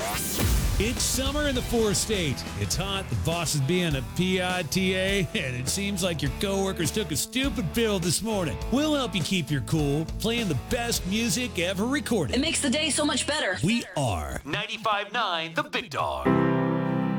It's summer in the four-state. It's hot, the boss is being a PITA, and it seems like your coworkers took a stupid pill this morning. We'll help you keep your cool, playing the best music ever recorded. It makes the day so much better. We are 95.9 The Big Dog.